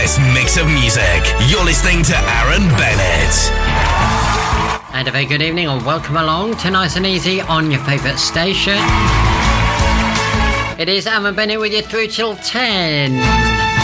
hottest mix of music. You're listening to Aaron Bennett. And a very good evening and welcome along to Nice and Easy on your favourite station. It is Aaron Bennett with you through till 10.